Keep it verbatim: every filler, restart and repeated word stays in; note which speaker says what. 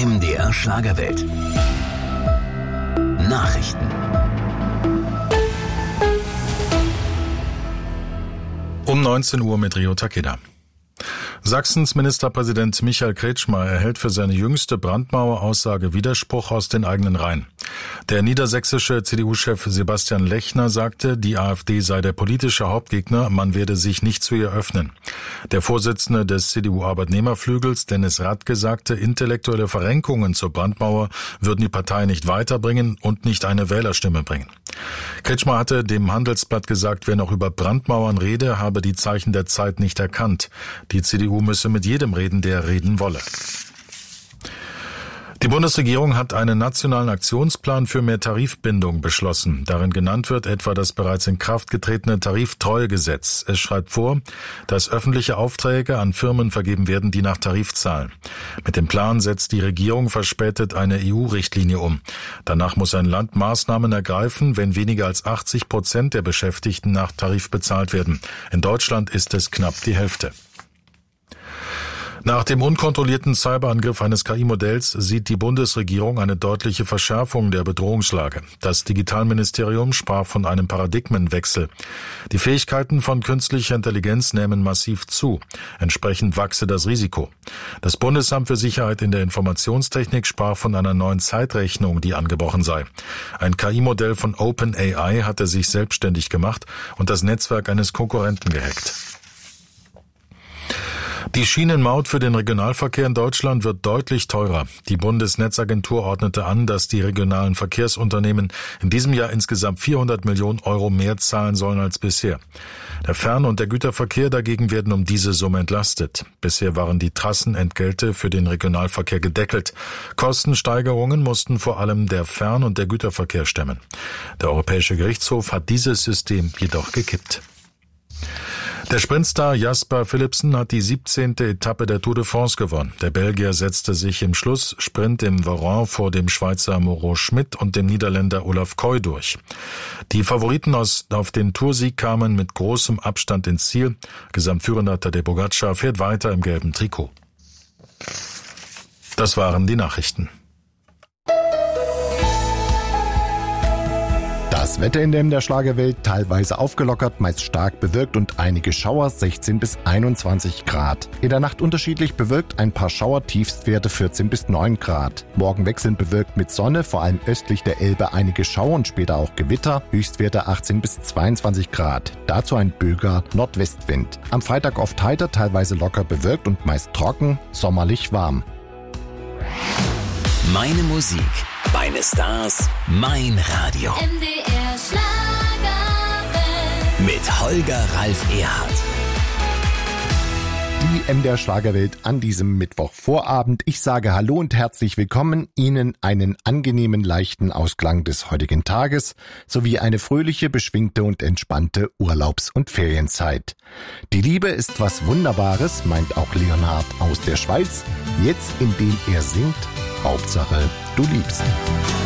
Speaker 1: M D R Schlagerwelt. Nachrichten.
Speaker 2: Um neunzehn Uhr mit Rio Takeda. Sachsens Ministerpräsident Michael Kretschmer erhält für seine jüngste Brandmauer-Aussage Widerspruch aus den eigenen Reihen. Der niedersächsische C D U-Chef Sebastian Lechner sagte, die AfD sei der politische Hauptgegner, man werde sich nicht zu ihr öffnen. Der Vorsitzende des C D U-Arbeitnehmerflügels, Dennis Radke, sagte, intellektuelle Verrenkungen zur Brandmauer würden die Partei nicht weiterbringen und nicht eine Wählerstimme bringen. Kretschmer hatte dem Handelsblatt gesagt, wer noch über Brandmauern rede, habe die Zeichen der Zeit nicht erkannt. Die C D U müsse mit jedem reden, der reden wolle. Die Bundesregierung hat einen nationalen Aktionsplan für mehr Tarifbindung beschlossen. Darin genannt wird etwa das bereits in Kraft getretene Tariftreuegesetz. Es schreibt vor, dass öffentliche Aufträge an Firmen vergeben werden, die nach Tarif zahlen. Mit dem Plan setzt die Regierung verspätet eine E U-Richtlinie um. Danach muss ein Land Maßnahmen ergreifen, wenn weniger als achtzig Prozent der Beschäftigten nach Tarif bezahlt werden. In Deutschland ist es knapp die Hälfte. Nach dem unkontrollierten Cyberangriff eines K I-Modells sieht die Bundesregierung eine deutliche Verschärfung der Bedrohungslage. Das Digitalministerium sprach von einem Paradigmenwechsel. Die Fähigkeiten von künstlicher Intelligenz nehmen massiv zu. Entsprechend wachse das Risiko. Das Bundesamt für Sicherheit in der Informationstechnik sprach von einer neuen Zeitrechnung, die angebrochen sei. Ein K I-Modell von OpenAI hatte sich selbstständig gemacht und das Netzwerk eines Konkurrenten gehackt. Die Schienenmaut für den Regionalverkehr in Deutschland wird deutlich teurer. Die Bundesnetzagentur ordnete an, dass die regionalen Verkehrsunternehmen in diesem Jahr insgesamt vierhundert Millionen Euro mehr zahlen sollen als bisher. Der Fern- und der Güterverkehr dagegen werden um diese Summe entlastet. Bisher waren die Trassenentgelte für den Regionalverkehr gedeckelt. Kostensteigerungen mussten vor allem der Fern- und der Güterverkehr stemmen. Der Europäische Gerichtshof hat dieses System jedoch gekippt. Der Sprintstar Jasper Philipsen hat die siebzehnte Etappe der Tour de France gewonnen. Der Belgier setzte sich im Schlusssprint im Varan vor dem Schweizer Moreau Schmidt und dem Niederländer Olaf Koy durch. Die Favoriten aus, auf den Toursieg kamen mit großem Abstand ins Ziel. Gesamtführender Tadej Pogačar fährt weiter im gelben Trikot. Das waren die Nachrichten.
Speaker 3: Das Wetter in der M D R Schlagerwelt teilweise aufgelockert, meist stark bewölkt und einige Schauer, sechzehn bis einundzwanzig Grad. In der Nacht unterschiedlich bewölkt, ein paar Schauer, Tiefstwerte vierzehn bis neun Grad. Morgen wechselnd bewölkt mit Sonne, vor allem östlich der Elbe einige Schauer und später auch Gewitter, Höchstwerte achtzehn bis zweiundzwanzig Grad. Dazu ein böiger Nordwestwind. Am Freitag oft heiter, teilweise locker bewölkt und meist trocken, sommerlich warm.
Speaker 1: Meine Musik, meine Stars, mein Radio.
Speaker 4: M D R Schlagerwelt.
Speaker 1: Mit Holger Ralf Erhardt.
Speaker 3: Die M D R Schlagerwelt an diesem Mittwochvorabend. Ich sage Hallo und herzlich willkommen. Ihnen einen angenehmen, leichten Ausklang des heutigen Tages sowie eine fröhliche, beschwingte und entspannte Urlaubs- und Ferienzeit. Die Liebe ist was Wunderbares, meint auch Leonhard aus der Schweiz. Jetzt, indem er singt, Hauptsache, du liebst.